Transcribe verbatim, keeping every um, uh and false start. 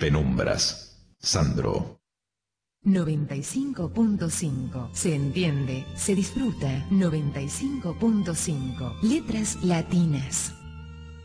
Penumbras. Sandro. noventa y cinco punto cinco. Se entiende, se disfruta. noventa y cinco punto cinco. Letras latinas.